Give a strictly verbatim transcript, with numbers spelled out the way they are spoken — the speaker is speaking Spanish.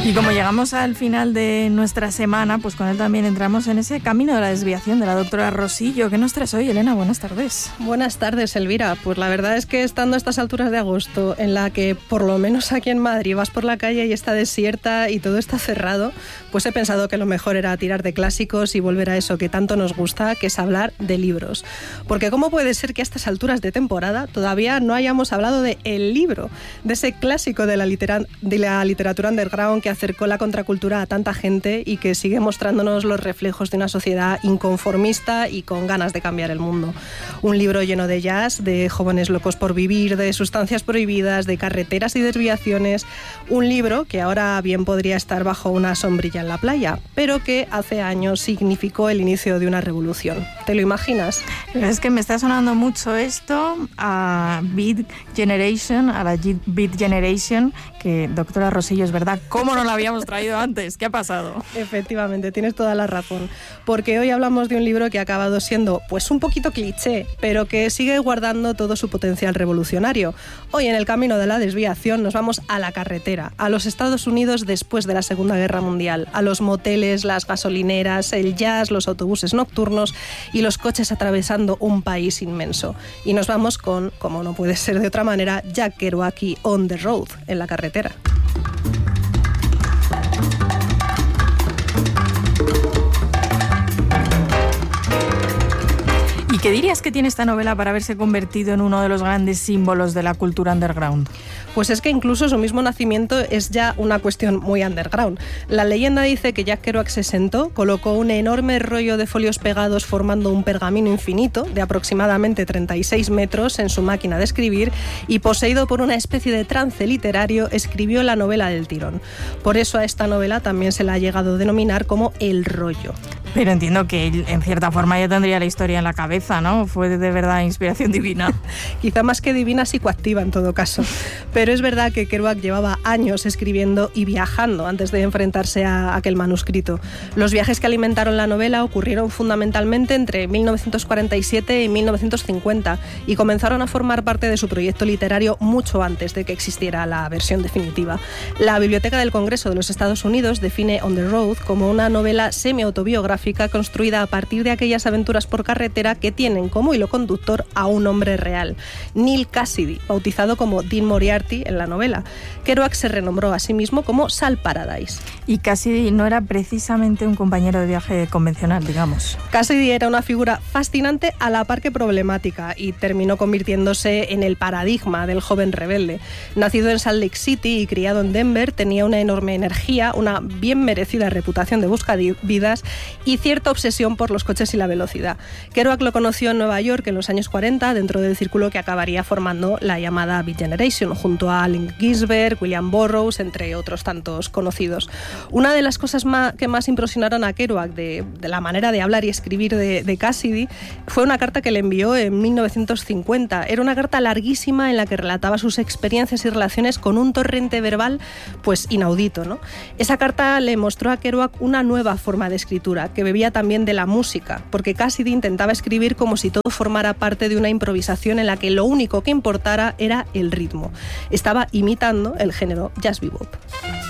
Y como llegamos al final de nuestra semana, pues con él también entramos en ese camino de la desviación de la doctora Rosillo. ¿Qué nos traes hoy, Elena? Buenas tardes. Buenas tardes, Elvira. Pues la verdad es que estando a estas alturas de agosto, en la que por lo menos aquí en Madrid vas por la calle y está desierta y todo está cerrado, pues he pensado que lo mejor era tirar de clásicos y volver a eso que tanto nos gusta, que es hablar de libros. Porque ¿cómo puede ser que a estas alturas de temporada todavía no hayamos hablado de El Libro, de ese clásico de la, litera- de la literatura underground que acercó la contracultura a tanta gente y que sigue mostrándonos los reflejos de una sociedad inconformista y con ganas de cambiar el mundo? Un libro lleno de jazz, de jóvenes locos por vivir, de sustancias prohibidas, de carreteras y desviaciones. Un libro que ahora bien podría estar bajo una sombrilla en la playa, pero que hace años significó el inicio de una revolución. ¿Te lo imaginas? Es que me está sonando mucho esto a Beat Generation, a la Beat Generation, que doctora Rosillo, es verdad, ¿cómo no la habíamos traído antes? ¿Qué ha pasado? Efectivamente, tienes toda la razón, porque hoy hablamos de un libro que ha acabado siendo pues un poquito cliché, pero que sigue guardando todo su potencial revolucionario. Hoy en el camino de la desviación nos vamos a la carretera, a los Estados Unidos después de la Segunda Guerra Mundial, a los moteles, las gasolineras, el jazz, los autobuses nocturnos y los coches atravesando un país inmenso. Y nos vamos con, como no puede ser de otra manera, Jack Kerouac y On the Road, en la carretera. ¿Y qué dirías que tiene esta novela para haberse convertido en uno de los grandes símbolos de la cultura underground? Pues es que incluso su mismo nacimiento es ya una cuestión muy underground. La leyenda dice que Jack Kerouac se sentó, colocó un enorme rollo de folios pegados formando un pergamino infinito de aproximadamente treinta y seis metros en su máquina de escribir y, poseído por una especie de trance literario, escribió la novela del tirón. Por eso a esta novela también se la ha llegado a denominar como El Rollo. Pero entiendo que él, en cierta forma, ya tendría la historia en la cabeza, ¿no? Fue de verdad inspiración divina. Quizá más que divina, psicoactiva en todo caso. Pero es verdad que Kerouac llevaba años escribiendo y viajando antes de enfrentarse a aquel manuscrito. Los viajes que alimentaron la novela ocurrieron fundamentalmente entre mil novecientos cuarenta y siete y mil novecientos cincuenta y comenzaron a formar parte de su proyecto literario mucho antes de que existiera la versión definitiva. La Biblioteca del Congreso de los Estados Unidos define On the Road como una novela semi-autobiográfica construida a partir de aquellas aventuras por carretera que tienen como hilo conductor a un hombre real, Neal Cassidy, bautizado como Dean Moriarty en la novela. Kerouac se renombró a sí mismo como Sal Paradise. Y Cassidy no era precisamente un compañero de viaje convencional, digamos. Cassidy era una figura fascinante a la par que problemática y terminó convirtiéndose en el paradigma del joven rebelde. Nacido en Salt Lake City y criado en Denver, tenía una enorme energía, una bien merecida reputación de buscavidas y cierta obsesión por los coches y la velocidad. Kerouac lo conoció en Nueva York en los años cuarenta, dentro del círculo que acabaría formando la llamada Beat Generation, junto a Allen Ginsberg, William Burroughs, entre otros tantos conocidos. Una de las cosas más, que más impresionaron a Kerouac de, de la manera de hablar y escribir de, de Cassidy fue una carta que le envió en mil novecientos cincuenta. Era una carta larguísima en la que relataba sus experiencias y relaciones con un torrente verbal pues inaudito, ¿no? Esa carta le mostró a Kerouac una nueva forma de escritura, que bebía también de la música, porque Cassidy intentaba escribir como si todo formara parte de una improvisación en la que lo único que importara era el ritmo. Estaba imitando el género jazz bebop.